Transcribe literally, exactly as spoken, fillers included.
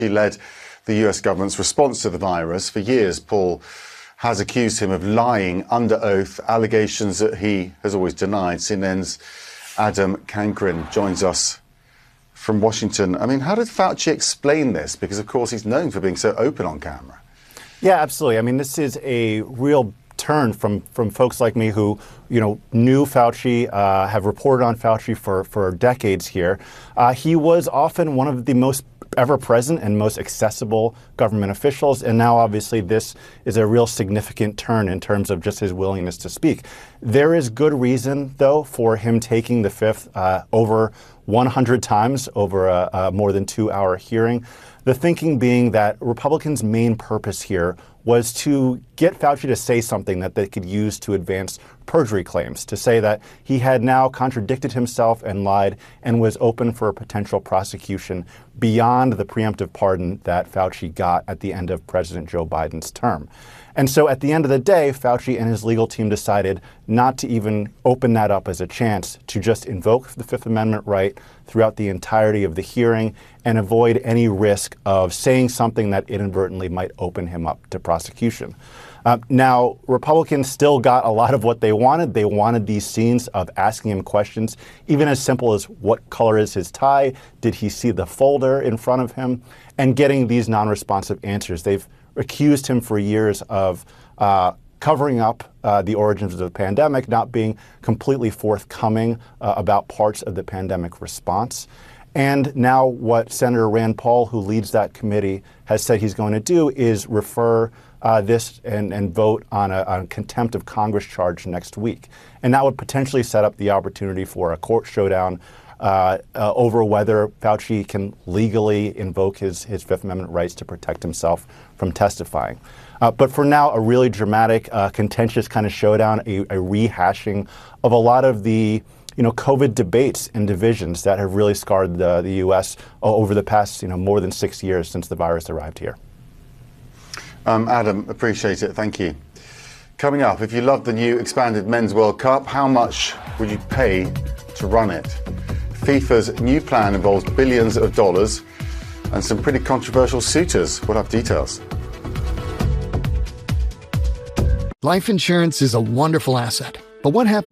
He led the U S government's response to the virus. For years, Paul has accused him of lying under oath, allegations that he has always denied. C N N's Adam Cancrin joins us from Washington. I mean, how did Fauci explain this? Because, of course, he's known for being so open on camera. Yeah, absolutely. I mean, this is a real turn from from folks like me who, you know, knew Fauci, uh, have reported on Fauci for, for decades here. Uh, he was often one of the most ever-present and most accessible government officials, and now obviously this is a real significant turn in terms of just his willingness to speak. There is good reason, though, for him taking the fifth uh, over one hundred times over a, a more than two-hour hearing. The thinking being that Republicans' main purpose here was to get Fauci to say something that they could use to advance perjury claims, to say that he had now contradicted himself and lied and was open for a potential prosecution beyond the preemptive pardon that Fauci got at the end of President Joe Biden's term. And so at the end of the day, Fauci and his legal team decided not to even open that up as a chance, to just invoke the Fifth Amendment right throughout the entirety of the hearing and avoid any risk of saying something that inadvertently might open him up to prosecution. Uh, now, Republicans still got a lot of what they wanted. They wanted these scenes of asking him questions, even as simple as what color is his tie, did he see the folder in front of him, and getting these non-responsive answers. They've accused him for years of uh, covering up uh, the origins of the pandemic, not being completely forthcoming uh, about parts of the pandemic response. And now what Senator Rand Paul, who leads that committee, has said he's going to do is refer uh, this and, and vote on a, on a contempt of Congress charge next week. And that would potentially set up the opportunity for a court showdown Uh, uh, over whether Fauci can legally invoke his, his Fifth Amendment rights to protect himself from testifying. Uh, but for now, a really dramatic, uh, contentious kind of showdown, a, a rehashing of a lot of the you know, COVID debates and divisions that have really scarred the, the U S over the past you know, more than six years since the virus arrived here. Um, Adam, appreciate it. Thank you. Coming up, if you love the new expanded Men's World Cup, how much would you pay to run it? FIFA's new plan involves billions of dollars and some pretty controversial suitors. We'll have details. Life insurance is a wonderful asset, but what happens